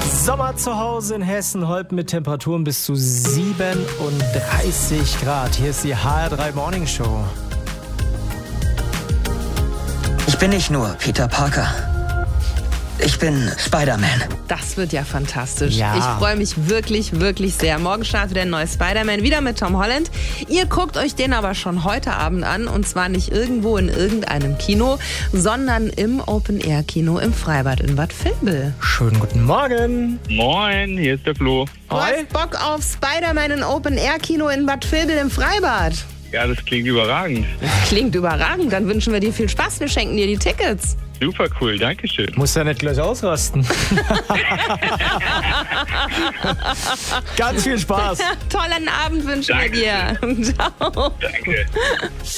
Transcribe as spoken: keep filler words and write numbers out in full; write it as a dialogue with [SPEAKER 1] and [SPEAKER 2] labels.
[SPEAKER 1] Sommer zu Hause in Hessen, heute mit Temperaturen bis zu siebenunddreißig Grad. Hier ist die H R drei Morning Show.
[SPEAKER 2] Ich bin nicht nur Peter Parker. Ich bin Spider-Man.
[SPEAKER 3] Das wird ja fantastisch.
[SPEAKER 1] Ja.
[SPEAKER 3] Ich freue mich wirklich, wirklich sehr. Morgen startet der neue Spider-Man wieder mit Tom Holland. Ihr guckt euch den aber schon heute Abend an. Und zwar nicht irgendwo in irgendeinem Kino, sondern im Open-Air-Kino im Freibad in Bad Vilbel.
[SPEAKER 1] Schönen guten Morgen.
[SPEAKER 4] Moin, hier ist der Flo.
[SPEAKER 3] Du hast Bock auf Spider-Man in Open-Air-Kino in Bad Vilbel im Freibad?
[SPEAKER 4] Ja, das klingt überragend.
[SPEAKER 3] Klingt überragend. Dann wünschen wir dir viel Spaß. Wir schenken dir die Tickets.
[SPEAKER 4] Super cool, danke schön.
[SPEAKER 1] Muss ja nicht gleich ausrasten. Ganz viel Spaß.
[SPEAKER 3] Tollen Abend wünschen wir
[SPEAKER 4] Danke.
[SPEAKER 3] dir. Ciao.
[SPEAKER 4] Danke.